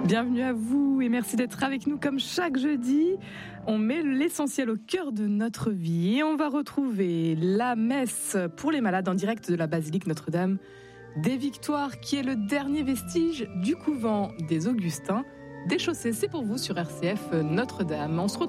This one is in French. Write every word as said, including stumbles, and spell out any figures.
Bienvenue à vous et merci d'être avec nous comme chaque jeudi. On met l'essentiel au cœur de notre vie et on va retrouver la messe pour les malades en direct de la basilique Notre-Dame des Victoires, qui est le dernier vestige du couvent des Augustins des Chaussées. C'est pour vous sur R C F Notre-Dame. On se retrouve